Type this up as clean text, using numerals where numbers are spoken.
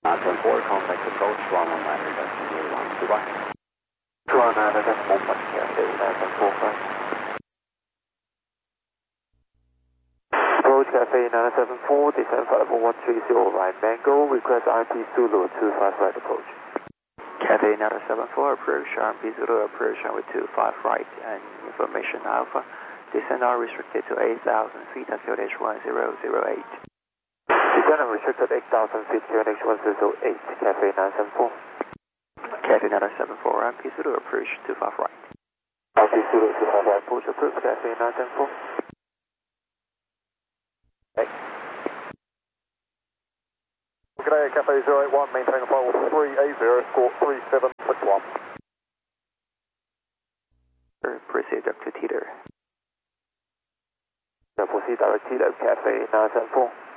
10-4, contact approach 119, that's Dubai. 219, that's movement, Cafe 974. Approach Cafe 974, descend flight level 130, right Mango, request RMP Zulu 25 right approach. Cafe 974, approach RMP Zulu, approach with 25 right, and information Alpha, descend are restricted to 8,000 feet at QNH 1008. Descend restricted 8,000 feet, QNH 1008, Cafe 974. Cafe 974, RMP Zulu, approach 25 right. RMP Zulu 25 right, approach approved, Cafe 974. Good day, Cafe 081, maintaining flight level 380, score 3761. Proceed up to Teeter. Proceed direct Teeter, Cafe 974.